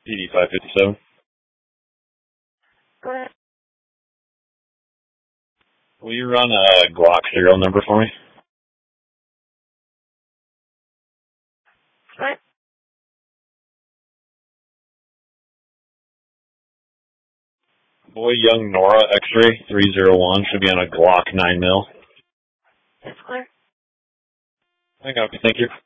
PD 557. Go ahead. Will you run a Glock serial number for me? Right. Boy Young Nora X-ray 301 should be on a Glock 9mm. That's clear. Thank you.